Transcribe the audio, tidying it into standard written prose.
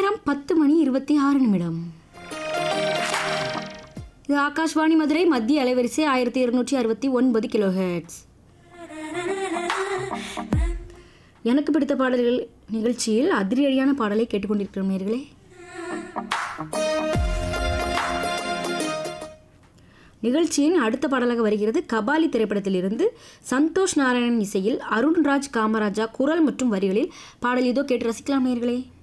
நேரம் 10:26. இது ஆகாஷ்வாணி மதுரை மத்திய அலைவரிசை 1269 கிலோஹெர்ட்ஸ். எனக்கு பிடித்த பாடல்கள் நிகழ்ச்சியில் அதிரடியான பாடலை கேட்டுக்கொண்டிருக்கிறோம் நேயர்களே. நிகழ்ச்சியின் அடுத்த பாடலாக வருகிறது கபாலி திரைப்படத்திலிருந்து சந்தோஷ் நாராயணன் இசையில் அருண்ராஜ் காமராஜா குரல் மற்றும் வரிகளில் பாடல் இதோ கேட்டு ரசிக்கலாம் நேயர்களே.